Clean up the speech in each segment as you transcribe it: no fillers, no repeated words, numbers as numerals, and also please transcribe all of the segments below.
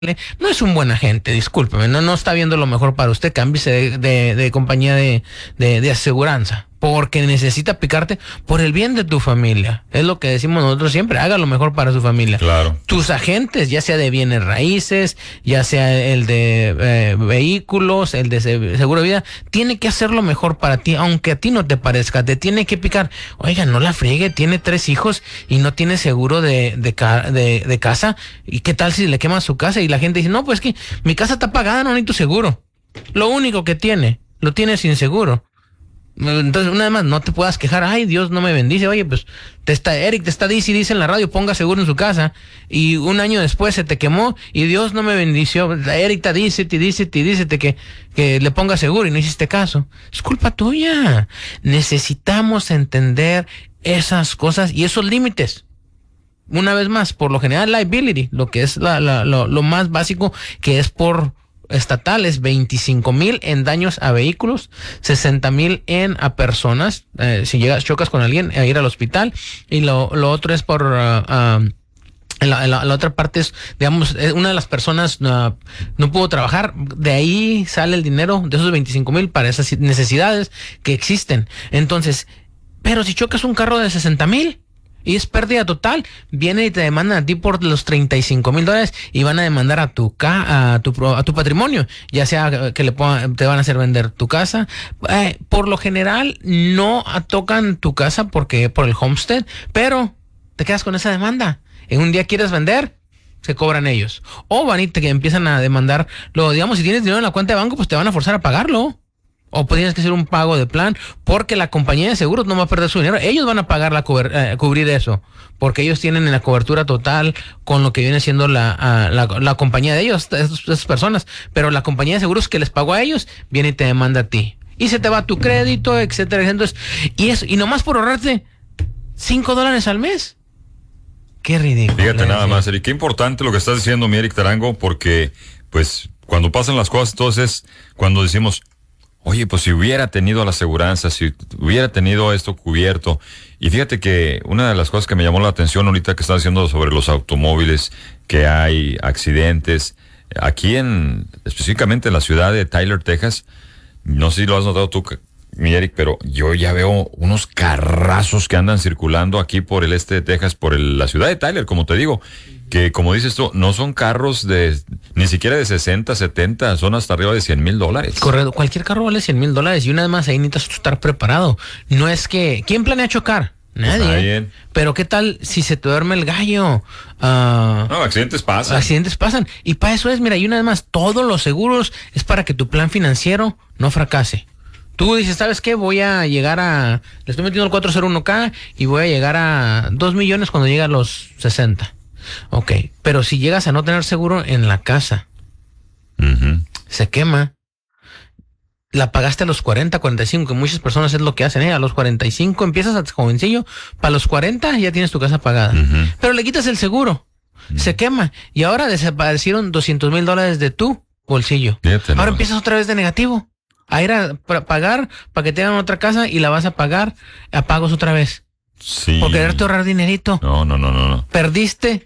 no es un buen agente, discúlpeme, no está viendo lo mejor para usted, cámbiese de compañía de aseguranza, porque necesita picarte por el bien de tu familia. Es lo que decimos nosotros siempre, haga lo mejor para su familia. Claro. Tus agentes, ya sea de bienes raíces, ya sea el de vehículos, el de seguro de vida, tiene que hacer lo mejor para ti, aunque a ti no te parezca, te tiene que picar. Oiga, no la friegue, tiene 3 hijos y no tiene seguro de casa, ¿y qué tal si le quema su casa? Y la gente dice, no, pues que mi casa está pagada, no necesito seguro. Lo único que lo tiene sin seguro. Entonces, una vez más, no te puedas quejar, ay, Dios no me bendice. Oye, pues Eric te está dice en la radio, ponga seguro en su casa, y un año después se te quemó y Dios no me bendició. Eric te dice que le ponga seguro y no hiciste caso. Es culpa tuya. Necesitamos entender esas cosas y esos límites. Una vez más, por lo general, liability, lo que es lo más básico, que es por estatal, es 25,000 en daños a vehículos, 60,000 a personas, si chocas con alguien, ir al hospital, y lo otro es por la otra parte es, digamos, una de las personas no pudo trabajar, de ahí sale el dinero de esos 25,000 para esas necesidades que existen. Entonces, pero si chocas un carro de 60,000 y es pérdida total, viene y te demandan a ti por los $35,000 y van a demandar a tu patrimonio, ya sea que te van a hacer vender tu casa. Por lo general no tocan tu casa porque por el homestead, pero te quedas con esa demanda. En un día quieres vender, se cobran ellos. O van y te empiezan a demandar, digamos, si tienes dinero en la cuenta de banco, pues te van a forzar a pagarlo. O tienes que hacer un pago de plan, porque la compañía de seguros no va a perder su dinero. Ellos van a pagar cubrir eso, porque ellos tienen la cobertura total con lo que viene siendo la compañía de ellos, esas personas. Pero la compañía de seguros que les pagó a ellos, viene y te demanda a ti. Y se te va tu crédito, etcétera. Entonces, y nomás por ahorrarte $5 al mes. Qué ridículo. Fíjate nada más, Eric, qué importante lo que estás diciendo, mi Eric Tarango, porque pues cuando pasan las cosas, entonces cuando decimos, oye, pues si hubiera tenido la aseguranza, si hubiera tenido esto cubierto. Y fíjate que una de las cosas que me llamó la atención ahorita que estás diciendo sobre los automóviles, que hay accidentes, aquí específicamente en la ciudad de Tyler, Texas, no sé si lo has notado tú, mi Eric, pero yo ya veo unos carrazos que andan circulando aquí por el este de Texas, por la ciudad de Tyler, como te digo, que como dices tú, no son carros ni siquiera de 60, 70, son hasta arriba de $100,000. Correcto, cualquier carro vale $100,000 y una vez más ahí necesitas estar preparado. No es que, ¿quién planea chocar? Nadie. Pero ¿qué tal si se te duerme el gallo? No, accidentes pasan. Accidentes pasan. Y para eso es, mira, y una vez más, todos los seguros es para que tu plan financiero no fracase. Tú dices, ¿sabes qué? Le estoy metiendo el 401k y voy a llegar a 2 millones cuando llegue a los 60. Ok, pero si llegas a no tener seguro en la casa, se quema, la pagaste a los 40, 45, que muchas personas es lo que hacen, a los 45 empiezas a jovencillo, para los 40 ya tienes tu casa pagada, pero le quitas el seguro, se quema, y ahora desaparecieron $200,000 de tu bolsillo. Fíjate, ahora empiezas otra vez de negativo, a ir a pagar para que te hagan otra casa y la vas a pagar a pagos otra vez. Sí. Por quererte ahorrar dinerito. No. Perdiste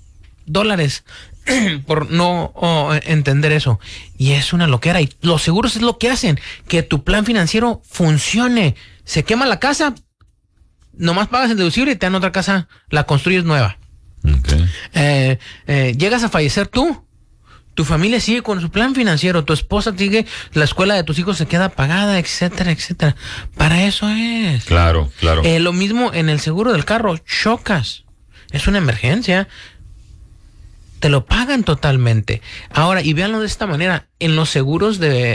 $, por no entender eso. Y es una loquera. Y los seguros es lo que hacen, que tu plan financiero funcione. Se quema la casa, nomás pagas el deducible y te dan otra casa, la construyes nueva. Okay. Llegas a fallecer tú, tu familia sigue con su plan financiero, tu esposa sigue, la escuela de tus hijos se queda pagada, etcétera, etcétera. Para eso es. Claro. Lo mismo en el seguro del carro, chocas, es una emergencia, te lo pagan totalmente. Ahora, y véanlo de esta manera, en los seguros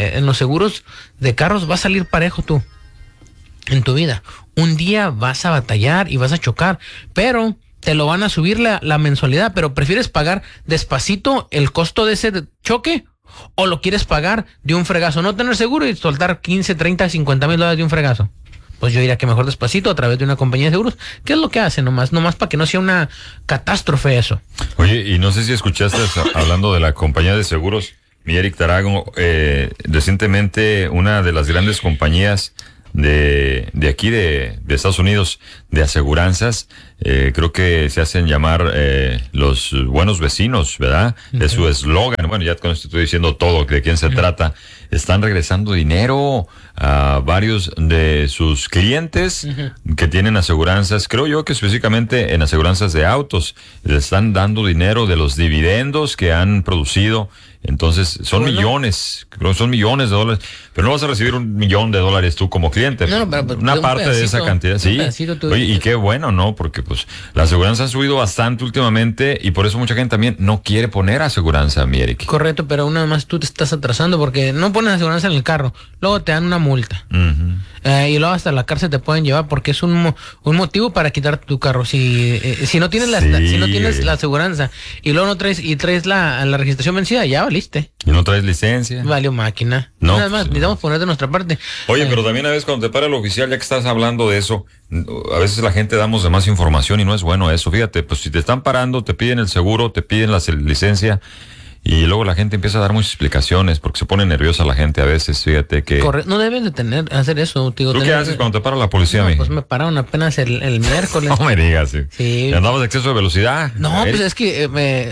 de carros va a salir parejo tú en tu vida. Un día vas a batallar y vas a chocar, pero te lo van a subir la mensualidad, pero ¿prefieres pagar despacito el costo de ese choque? ¿O lo quieres pagar de un fregazo? No tener seguro y soltar 15, 30, $50,000 de un fregazo. Pues yo diría que mejor despacito a través de una compañía de seguros. ¿Qué es lo que hacen nomás para que no sea una catástrofe eso? Oye, y no sé si escuchaste hablando de la compañía de seguros, mi Eric Tarango, recientemente una de las grandes compañías de aquí de Estados Unidos, de aseguranzas, creo que se hacen llamar los buenos vecinos, ¿verdad? Es su eslogan. Bueno, ya con esto estoy diciendo todo de quién se trata. Están regresando dinero a varios de sus clientes que tienen aseguranzas. Creo yo que específicamente en aseguranzas de autos le están dando dinero de los dividendos que han producido. Entonces son millones, creo que son millones de dólares, pero no vas a recibir $1 millón tú como cliente. No, pero una parte de esa cantidad, sí. Oye, y qué bueno, ¿no? Porque pues la aseguranza ha subido bastante últimamente y por eso mucha gente también no quiere poner aseguranza, mi Eric. Correcto, pero una más tú te estás atrasando porque no pones aseguranza en el carro, luego te dan una multa. Y luego hasta la cárcel te pueden llevar porque es un motivo para quitarte tu carro. Si no tienes si no tienes la aseguranza y luego no traes la registración vencida, ya valiste. ¿Y no traes licencia? Valió máquina. No, nada más, necesitamos poner de nuestra parte. Oye, pero también a veces cuando te para el oficial, ya que estás hablando de eso, a veces la gente damos de más información y no es bueno eso. Fíjate, pues si te están parando, te piden el seguro, te piden la licencia. Y luego la gente empieza a dar muchas explicaciones porque se pone nerviosa la gente a veces, fíjate que... No debes de hacer eso, tío. ¿Tú qué haces cuando te para la policía, no, pues me pararon apenas el miércoles. No me digas, sí. ¿Andabas de exceso de velocidad? No, pues es que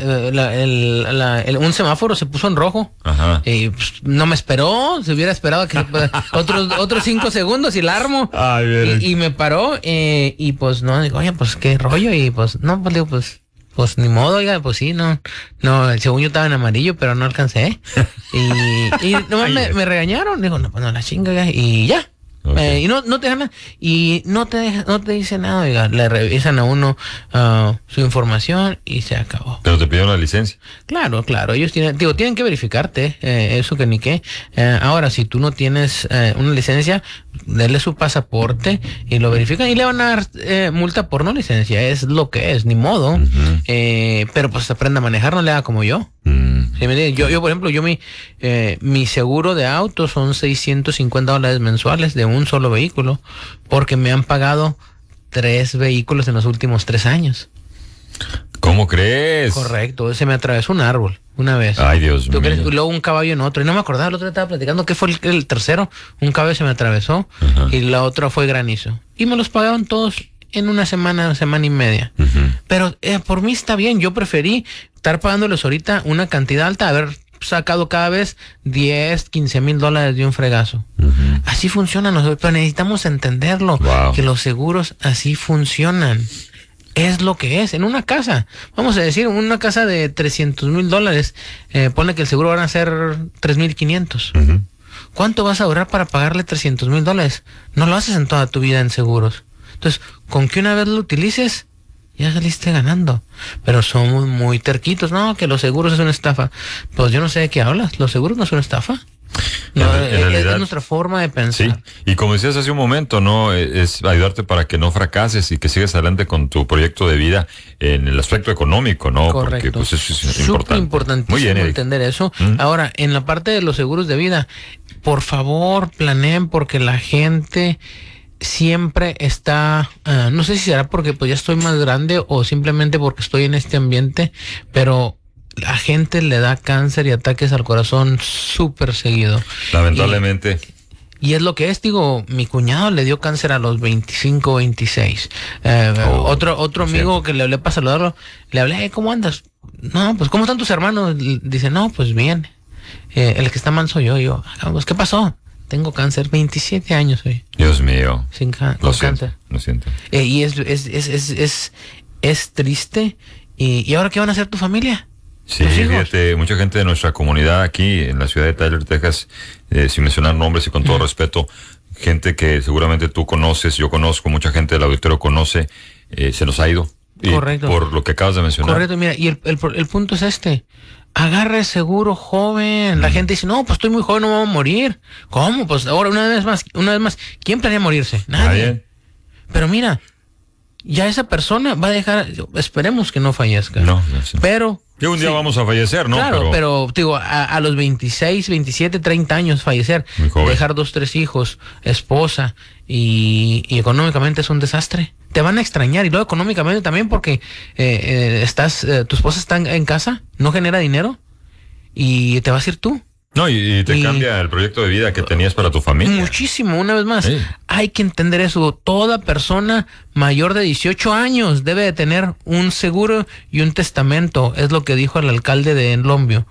un semáforo se puso en rojo. Ajá. Y pues, no me esperó, se hubiera esperado que otros 5 segundos y la armo. Ay, bien. Y me paró y pues no, digo, oye, pues qué rollo. Y pues no, pues digo, pues ni modo, oiga, pues sí, no, según yo estaba en amarillo, pero no alcancé. Y nomás me regañaron, digo, no, pues no la chinga, oiga, y ya. Okay. Y no te dejan nada, y no te dice nada, oiga, le revisan a uno su información y se acabó. Pero te pidieron la licencia. Claro, ellos tienen que verificarte, eso que ni qué. Ahora, si tú no tienes una licencia, denle su pasaporte y lo verifican y le van a dar multa por no licencia, es lo que es, ni modo. Pero pues aprenda a manejar, no le haga como yo. ¿Sí me entiendes? Yo por ejemplo, mi seguro de auto son $650 mensuales de un solo vehículo, porque me han pagado 3 vehículos en los últimos 3 años. ¿Cómo crees? Correcto, se me atravesó un árbol una vez. Ay, Dios mío. Y luego un caballo en otro, y no me acordaba, el otro día estaba platicando que fue el tercero, un caballo se me atravesó. Ajá. Y la otra fue granizo. Y me los pagaron todos en una semana y media. Pero por mí está bien, yo preferí estar pagándoles ahorita una cantidad alta, haber sacado cada vez $10,000-15,000 de un fregazo. Así funciona, pero necesitamos entenderlo, que los seguros así funcionan. Es lo que es. En una casa, vamos a decir, una casa de $300,000, pone que el seguro van a ser $3,500. ¿Cuánto vas a ahorrar para pagarle $300,000? No lo haces en toda tu vida en seguros. Entonces, con que una vez lo utilices, ya saliste ganando. Pero somos muy terquitos. No, que los seguros es una estafa. Pues yo no sé de qué hablas. Los seguros no son una estafa. No, en realidad, es nuestra forma de pensar. Sí, y como decías hace un momento, ¿no? Es ayudarte para que no fracases y que sigas adelante con tu proyecto de vida en el aspecto económico, ¿no? Correcto. Porque pues eso es súper importante. Importantísimo. Muy bien, Eric. Entender eso. Ahora, en la parte de los seguros de vida, por favor, planeen, porque la gente siempre está, no sé si será porque pues ya estoy más grande o simplemente porque estoy en este ambiente, pero la gente le da cáncer y ataques al corazón súper seguido. Lamentablemente. Y es lo que es, digo, mi cuñado le dio cáncer a los 25, 26. Otro amigo que le hablé para saludarlo, le hablé, ¿cómo andas? No, pues, ¿cómo están tus hermanos? Dice, no, pues bien. El que está mal soy yo. Y yo, pues, ¿qué pasó? Tengo cáncer, 27 años hoy. Dios mío. Con cáncer. Lo siento. Y es triste. ¿Y ahora qué van a hacer tu familia? Sí, fíjate, mucha gente de nuestra comunidad aquí en la ciudad de Tyler, Texas, sin mencionar nombres y con todo respeto, gente que seguramente tú conoces, yo conozco, mucha gente del auditorio conoce, se nos ha ido. Correcto. Por lo que acabas de mencionar. Correcto, mira, y el punto es este. Agarre seguro joven. La gente dice, no, pues estoy muy joven, no me voy a morir. ¿Cómo? Pues ahora una vez más, ¿quién planea morirse? Nadie. Pero mira, ya esa persona va a dejar, esperemos que no fallezca. No sé. Pero que un día vamos a fallecer, ¿no? Claro, pero digo, a los 26, 27, 30 años fallecer, dejar 2, 3 hijos, esposa y económicamente es un desastre. Te van a extrañar y luego económicamente también porque tu esposa está en casa, no genera dinero y te vas a ir tú. No, y te cambia el proyecto de vida que tenías para tu familia. Muchísimo, una vez más. Sí. Hay que entender eso. Toda persona mayor de 18 años debe de tener un seguro y un testamento. Es lo que dijo el alcalde de Enlombio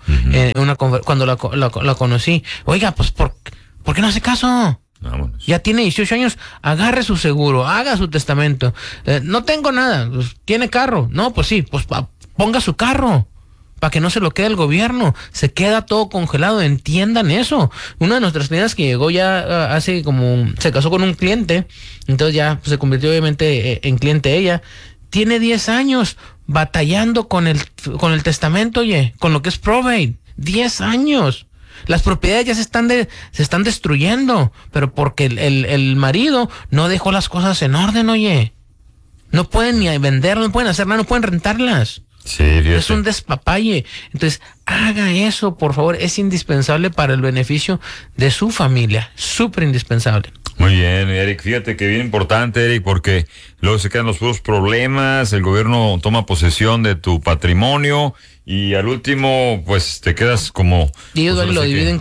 cuando la conocí. Oiga, pues, ¿por qué no hace caso? Vámonos. Ya tiene 18 años, agarre su seguro, haga su testamento. No tengo nada, pues, ¿tiene carro? No, pues sí, pues ponga su carro. Para que no se lo quede el gobierno, se queda todo congelado, entiendan eso. Una de nuestras clientes que llegó ya se casó con un cliente, entonces ya se convirtió obviamente en cliente ella, tiene 10 años batallando con el testamento, oye, con lo que es probate, 10 años. Las propiedades ya se están destruyendo, pero porque el marido no dejó las cosas en orden, oye. No pueden ni venderlas, no pueden hacer nada, no pueden rentarlas. Sí, fíjate. Es un despapalle. Entonces, haga eso, por favor. Es indispensable para el beneficio de su familia. Súper indispensable. Muy bien, Eric. Fíjate que bien importante, Eric, porque luego se quedan los puros problemas, el gobierno toma posesión de tu patrimonio y al último, pues te quedas como... Y ellos pues, lo dividen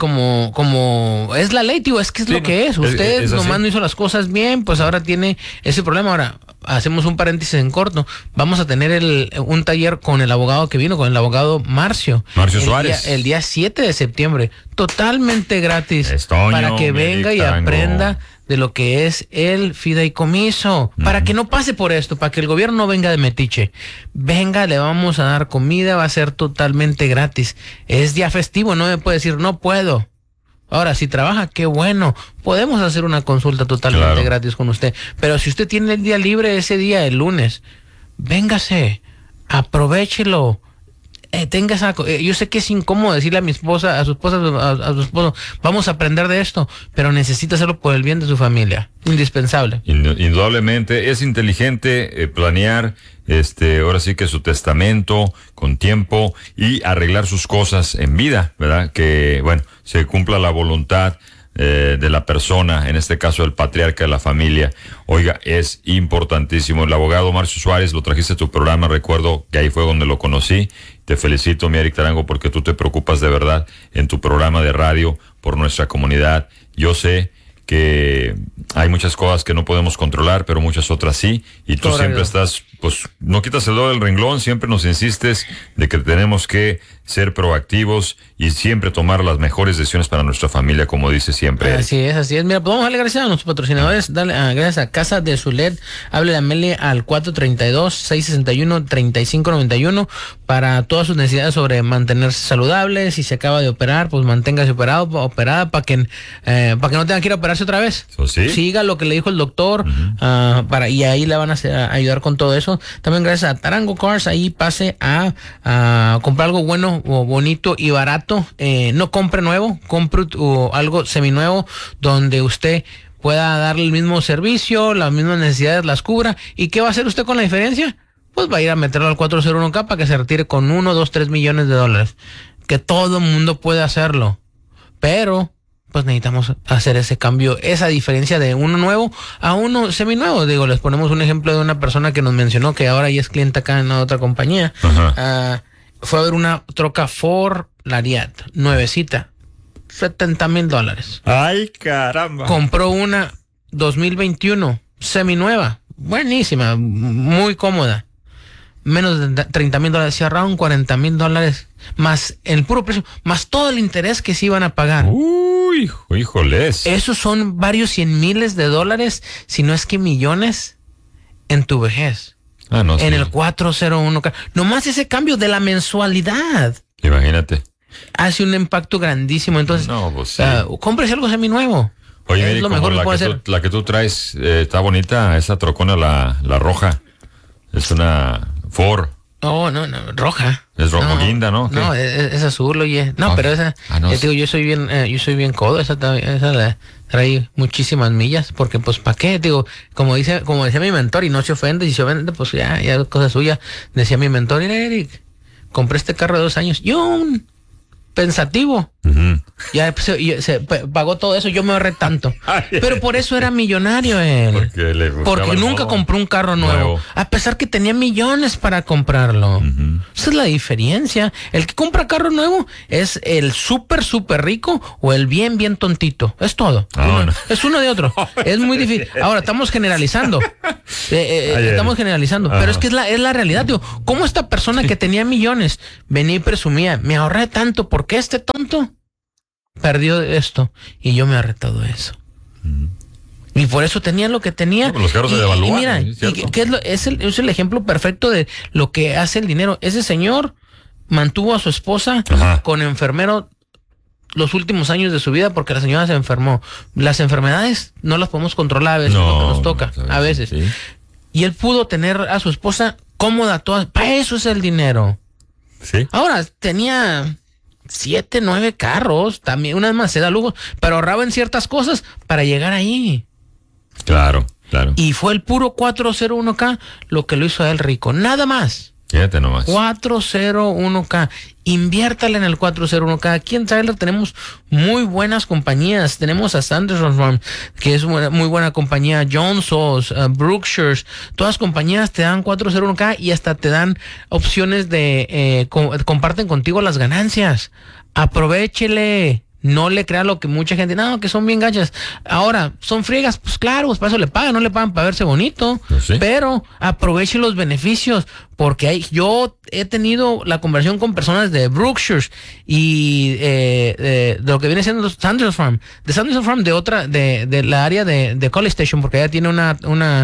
como... Es la ley, tío, es que es sí, lo que es. Usted es así. nomás no hizo las cosas bien, pues ahora tiene ese problema. Ahora, hacemos un paréntesis en corto. Vamos a tener un taller con el abogado que vino, con el abogado Marcio Suárez. el día 7 de septiembre. Totalmente gratis. Para que venga y aprenda de lo que es el fideicomiso, para que no pase por esto, para que el gobierno no venga de metiche. Venga, le vamos a dar comida, va a ser totalmente gratis. Es día festivo, no me puede decir no puedo. Ahora, si trabaja, qué bueno. Podemos hacer una consulta totalmente gratis con usted. Pero si usted tiene el día libre ese día, el lunes, véngase, aprovéchelo. Tenga esa, yo sé que es incómodo decirle a su esposa, a su esposo, vamos a aprender de esto, pero necesita hacerlo por el bien de su familia. Indispensable. Indudablemente es inteligente planear, ahora sí que su testamento con tiempo y arreglar sus cosas en vida, ¿verdad? Que, bueno, se cumpla la voluntad de la persona, en este caso el patriarca de la familia. Oiga, es importantísimo. El abogado Marcio Suárez, lo trajiste a tu programa, recuerdo que ahí fue donde lo conocí. Te felicito, mi Eric Tarango, porque tú te preocupas de verdad en tu programa de radio por nuestra comunidad. Yo sé que hay muchas cosas que no podemos controlar, pero muchas otras sí, y tú siempre estás, pues, no quitas el dedo del renglón, siempre nos insistes de que tenemos que ser proactivos y siempre tomar las mejores decisiones para nuestra familia, como dice siempre. Así es. Mira, pues vamos a darle gracias a nuestros patrocinadores, gracias a Casa de Zulet, hable a Amelia al 432-661-3591 para todas sus necesidades sobre mantenerse saludable. Si se acaba de operar, pues manténgase operada para que no tenga que ir a operarse otra vez. ¿Sí? Siga lo que le dijo el doctor, y ahí le van a ayudar con todo eso. También gracias a Tarango Cars, ahí pase a comprar algo bueno o bonito y barato. No compre nuevo, compre algo seminuevo donde usted pueda darle el mismo servicio, las mismas necesidades las cubra. ¿Y qué va a hacer usted con la diferencia? Pues va a ir a meterlo al 401k para que se retire con 1, 2, 3 millones de dólares. Que todo el mundo puede hacerlo. Pero pues necesitamos hacer ese cambio, esa diferencia de uno nuevo a uno seminuevo. Digo, les ponemos un ejemplo de una persona que nos mencionó que ahora ya es cliente acá en otra compañía. Fue a ver una troca Ford Lariat, nuevecita, $70,000. ¡Ay, caramba! Compró una 2021, seminueva, buenísima, muy cómoda. Menos de $30,000, se ahorraron $40,000, más el puro precio, más todo el interés que se iban a pagar. Uy, híjoles. Esos son varios 100 miles de dólares, si no es que millones, en tu vejez. No, en el 401k. Nomás ese cambio de la mensualidad. Imagínate. Hace un impacto grandísimo. Entonces, pues sí. cómprese algo seminuevo. Oye, es Mary, lo mejor que puede hacer. La que tú traes está bonita, esa trocona, la roja. Es una Ford. No, roja. Es rojo guinda, ¿no? ¿Qué? No, es azul, oye. No, pero esa, digo, yo soy bien codo, esa la trae muchísimas millas, porque pues ¿para qué? Digo, como decía mi mentor, y no se ofende, si se ofende, pues ya es cosa suya. Decía mi mentor, mira, Eric, compré este carro de 2 años, yo pensativo, Ya se pagó todo eso, yo me ahorré tanto. Pero por eso era millonario él. Porque nunca compró un carro nuevo. A pesar que tenía millones para comprarlo. Esa es la diferencia. El que compra carro nuevo es el súper rico o el bien tontito. Es todo. Es uno de otro. Es muy difícil. Ahora, estamos generalizando. Estamos generalizando. Pero es que es la realidad. Digo, ¿cómo esta persona que tenía millones venía y presumía? Me ahorré tanto porque este tonto perdió esto y yo me ahorré todo eso. Y por eso tenía lo que tenía. Los carros se devalúan. Y mira, es el ejemplo perfecto de lo que hace el dinero. Ese señor mantuvo a su esposa con enfermero los últimos años de su vida porque la señora se enfermó. Las enfermedades no las podemos controlar a veces porque nos toca, a veces. Sí. Y él pudo tener a su esposa cómoda toda. Para eso es el dinero. Sí. Ahora, tenía 7, 9 carros, también una Mercedes lujo, pero ahorraba en ciertas cosas para llegar ahí. Claro. Y fue el puro 401k lo que lo hizo a él rico, nada más. Fíjate nomás. 401k. Inviértale en el 401k. Aquí en Tyler tenemos muy buenas compañías. Tenemos a Sanderson Farm, que es muy buena compañía. Johnson, Brookshires. Todas compañías te dan 401k y hasta te dan opciones de comparten contigo las ganancias. Aprovéchele. No le crea lo que mucha gente, no, que son bien gachas. Ahora, son friegas, pues claro, pues para eso le pagan, no le pagan para verse bonito. Pues sí. Pero aproveche los beneficios, porque yo he tenido la conversación con personas de Brookshires y de lo que viene siendo los Sanderson Farm. De Sanderson Farm, de la área de College Station, porque allá tiene la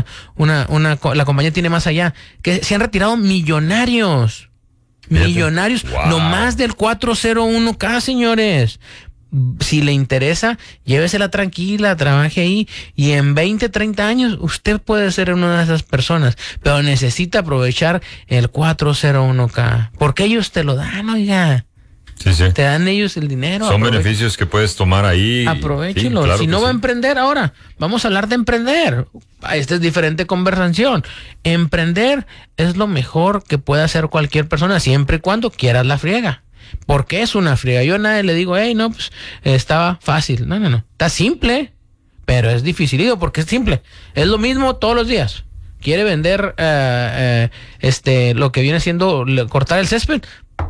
compañía tiene más allá, que se han retirado millonarios. Millonarios, nomás del 401k, señores. Si le interesa, llévesela tranquila, trabaje ahí y en 20, 30 años usted puede ser una de esas personas, pero necesita aprovechar el 401k, porque ellos te lo dan, oiga. Sí. Te dan ellos el dinero. Son beneficios que puedes tomar ahí. Aprovechelo. Sí, claro si no sí. va a emprender ahora, vamos a hablar de emprender. Esta es diferente conversación. Emprender es lo mejor que puede hacer cualquier persona siempre y cuando quieras la friega. Porque es una friega. Yo a nadie le digo, no, pues estaba fácil. No. Está simple, pero es dificilito porque es simple. Es lo mismo todos los días. Quiere vender lo que viene siendo cortar el césped.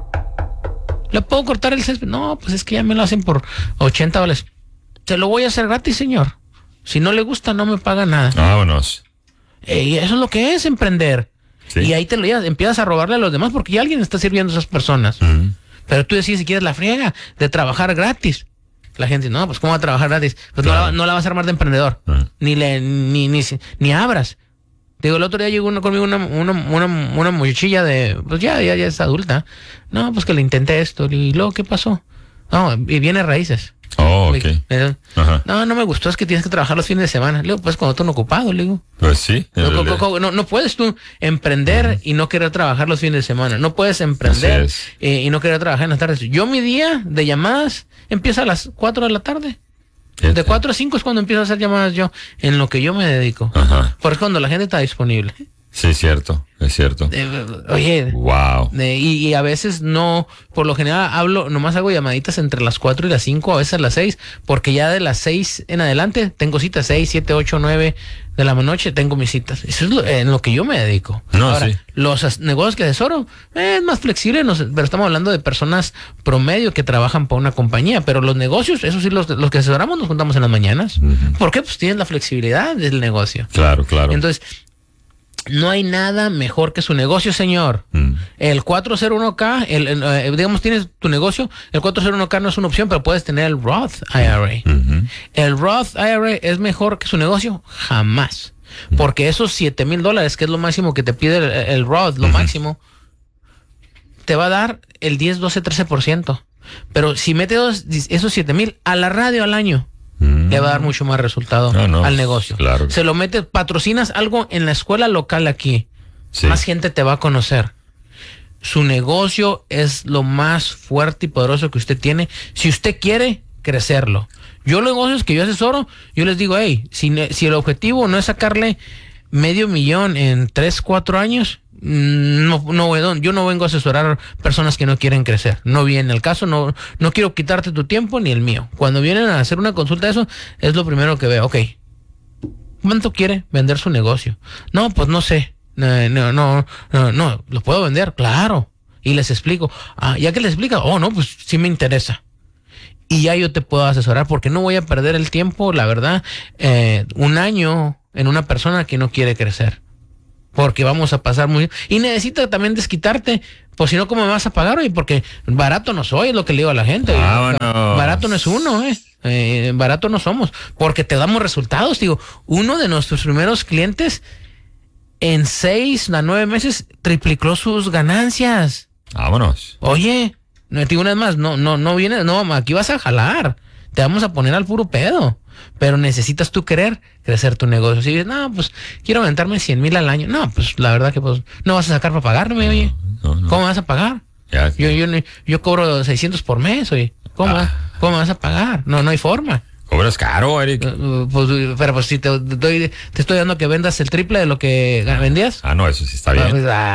¿Le puedo cortar el césped? No, pues es que ya me lo hacen por $80. Te lo voy a hacer gratis, señor. Si no le gusta, no me paga nada. Vámonos. Y eso es lo que es emprender. Sí. Y ahí empiezas a robarle a los demás porque ya alguien está sirviendo a esas personas. Pero tú decides si quieres la friega de trabajar gratis. La gente dice, no, pues ¿cómo va a trabajar gratis? Pues claro. no la vas a armar de emprendedor. Ni abras. Digo, el otro día llegó conmigo una muchachilla pues ya es adulta. No, pues que le intenté esto. Y luego, ¿qué pasó? No, y viene raíces. Oh, ok. No me gustó, es que tienes que trabajar los fines de semana. Le digo, pues cuando están ocupados, le digo. Pues sí. No puedes tú emprender y no querer trabajar los fines de semana. No puedes emprender y no querer trabajar en las tardes. Yo mi día de llamadas empieza a las 4 de la tarde. De 4 a 5 es cuando empiezo a hacer llamadas yo, en lo que yo me dedico. Porque es cuando la gente está disponible. Sí, es cierto. Oye. Wow. Y a veces no, por lo general nomás hago llamaditas entre las 4 y las 5, a veces a las 6, porque ya de las 6 en adelante tengo citas, 6, 7, 8, 9 de la noche tengo mis citas. Eso es en lo que yo me dedico. Ahora, los negocios que asesoro es más flexible, pero estamos hablando de personas promedio que trabajan para una compañía, pero los negocios, eso sí, los que asesoramos nos juntamos en las mañanas. ¿Por qué? Pues tienes la flexibilidad del negocio. Claro. Entonces, no hay nada mejor que su negocio, señor. El 401k, digamos, tienes tu negocio, el 401k no es una opción, pero puedes tener el Roth IRA. El Roth IRA es mejor que su negocio, jamás. Porque esos $7,000, que es lo máximo que te pide el Roth, lo máximo, te va a dar el 10, 12, 13%. Pero si metes esos 7,000 a la radio al año, le va a dar mucho más resultado al negocio. Claro. Se lo metes, patrocinas algo en la escuela local aquí. Más gente te va a conocer. Su negocio es lo más fuerte y poderoso que usted tiene. Si usted quiere crecerlo. Yo los negocios que yo asesoro, yo les digo, si el objetivo no es sacarle $500,000 en 3, 4 años, yo no vengo a asesorar personas que no quieren crecer. No viene el caso, no quiero quitarte tu tiempo ni el mío. Cuando vienen a hacer una consulta de eso, es lo primero que veo. Ok, ¿cuánto quiere vender su negocio? No, pues no sé. No, ¿lo puedo vender? Claro. Y les explico. Ya que les explica, no, pues sí me interesa. Y ya yo te puedo asesorar porque no voy a perder el tiempo, la verdad, un año en una persona que no quiere crecer. Porque vamos a pasar muy... Y necesita también desquitarte. Pues si no, ¿cómo me vas a pagar, oye? Porque barato no soy, es lo que le digo a la gente. Barato no es uno, barato no somos. Porque te damos resultados, digo. Uno de nuestros primeros clientes, en 6 a 9 meses, triplicó sus ganancias. Vámonos. Oye, no te digo una vez más, no vienes, no, aquí vas a jalar. Te vamos a poner al puro pedo. Pero necesitas tú querer crecer tu negocio. Si dices, no, pues quiero aventarme 100,000 al año. No, pues la verdad que pues no vas a sacar para pagarme, oye. No. ¿Cómo me vas a pagar? Ya. Yo cobro 600 por mes, oye. ¿Cómo me vas a pagar? No hay forma. Cobras caro, Eric. Pero pues si te estoy dando que vendas el triple de lo que vendías. No, eso sí está bien.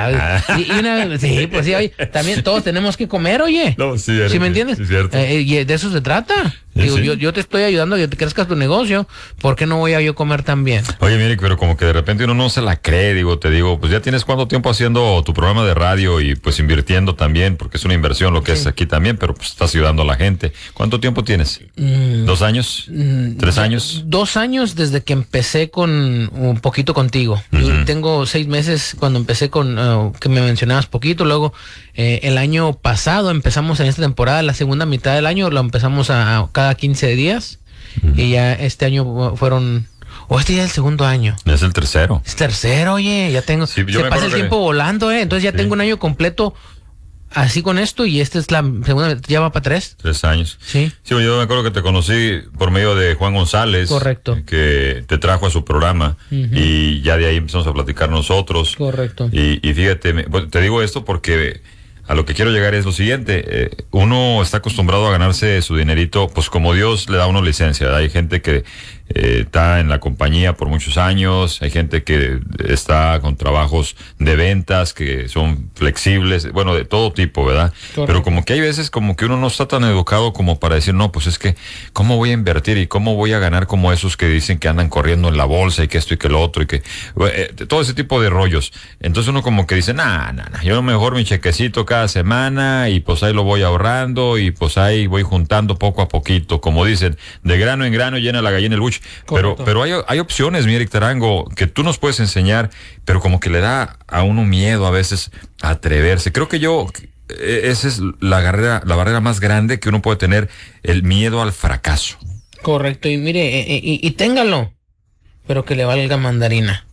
Sí, pues sí, oye, también todos tenemos que comer, oye. No, sí, Eric, ¿Sí me entiendes? Es cierto. Y de eso se trata. Digo, sí. yo te estoy ayudando a que te crezcas tu negocio. ¿Por qué no voy a yo comer tan bien? Oye, Eric, pero como que de repente uno no se la cree, te digo, pues ya tienes cuánto tiempo haciendo tu programa de radio y pues invirtiendo también, porque es una inversión lo que es aquí también, pero pues estás ayudando a la gente. ¿Cuánto tiempo tienes? 2 años, 3 años. 2 años desde que empecé con un poquito contigo. Yo tengo 6 meses cuando empecé con que me mencionabas poquito, luego el año pasado empezamos en esta temporada, la segunda mitad del año lo empezamos a cada 15 días y ya este año fueron, este ya es el segundo año. Es el tercero. Es tercero, oye, ya tengo, se pasa el tiempo volando, entonces ya tengo un año completo así con esto y esta es la segunda, ya va para 3. 3 años. Sí. Sí, yo me acuerdo que te conocí por medio de Juan González. Correcto. Que te trajo a su programa y ya de ahí empezamos a platicar nosotros. Correcto. Y fíjate, te digo esto porque a lo que quiero llegar es lo siguiente. Uno está acostumbrado a ganarse su dinerito, pues como Dios le da a uno licencia, ¿verdad? Hay gente que está en la compañía por muchos años, hay gente que está con trabajos de ventas que son flexibles, bueno, de todo tipo, ¿verdad? Correcto. Pero como que hay veces como que uno no está tan educado como para decir, no, pues es que, ¿cómo voy a invertir y cómo voy a ganar como esos que dicen que andan corriendo en la bolsa y que esto y que lo otro y que, todo ese tipo de rollos? Entonces uno como que dice, yo mejor mi chequecito cada semana y pues ahí lo voy ahorrando y pues ahí voy juntando poco a poquito, como dicen, de grano en grano llena la gallina el buche. Pero hay opciones, mi Eric Tarango, que tú nos puedes enseñar, pero como que le da a uno miedo a veces a atreverse. Creo que esa es la barrera más grande que uno puede tener, el miedo al fracaso. Correcto, y mire, y téngalo, pero que le valga mandarina.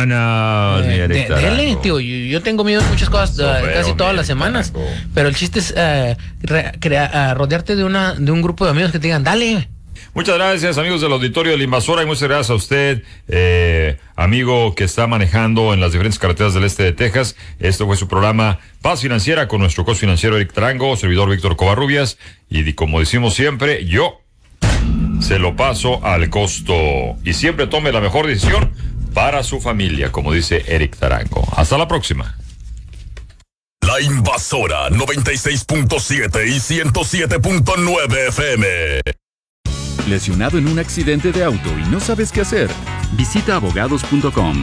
No, mi Eric Tarango. Dele, tío, yo tengo miedo de muchas cosas casi todas las semanas, pero el chiste es rodearte de un grupo de amigos que te digan, dale. Muchas gracias, amigos del auditorio de La Invasora, y muchas gracias a usted, amigo que está manejando en las diferentes carreteras del este de Texas. Esto fue su programa Paz Financiera con nuestro coach financiero Eric Tarango, servidor Víctor Covarrubias, y como decimos siempre, yo se lo paso al costo. Y siempre tome la mejor decisión para su familia, como dice Eric Tarango. Hasta la próxima. La Invasora 96.7 y 107.9 FM. ¿Lesionado en un accidente de auto y no sabes qué hacer? Visita abogados.com. Abogados.com,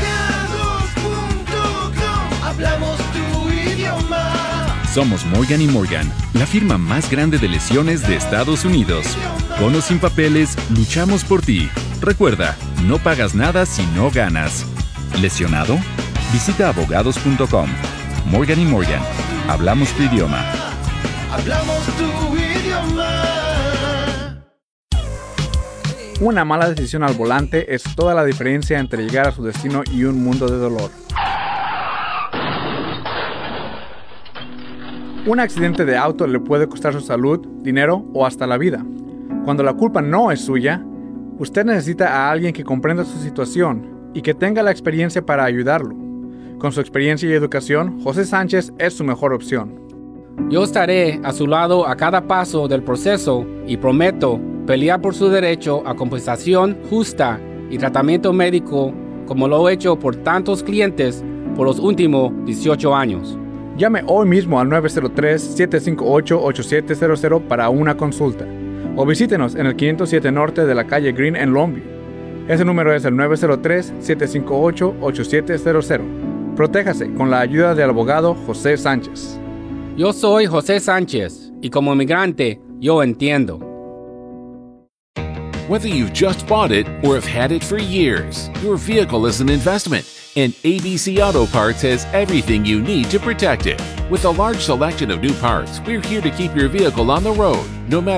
hablamos tu idioma. Somos Morgan & Morgan, la firma más grande de lesiones de Estados Unidos. Con o sin papeles, luchamos por ti. Recuerda, no pagas nada si no ganas. ¿Lesionado? Visita abogados.com. Morgan & Morgan, hablamos tu idioma. Hablamos tu idioma. Una mala decisión al volante es toda la diferencia entre llegar a su destino y un mundo de dolor. Un accidente de auto le puede costar su salud, dinero o hasta la vida. Cuando la culpa no es suya, usted necesita a alguien que comprenda su situación y que tenga la experiencia para ayudarlo. Con su experiencia y educación, José Sánchez es su mejor opción. Yo estaré a su lado a cada paso del proceso y prometo pelear por su derecho a compensación justa y tratamiento médico como lo he hecho por tantos clientes por los últimos 18 años. Llame hoy mismo al 903-758-8700 para una consulta. O visítenos en el 507 Norte de la calle Green en Longview. Ese número es el 903-758-8700. Protéjase con la ayuda del abogado José Sánchez. Yo soy José Sánchez y como inmigrante, yo entiendo. Whether you've just bought it or have had it for years, your vehicle is an investment, and ABC Auto Parts has everything you need to protect it. With a large selection of new parts, we're here to keep your vehicle on the road, no matter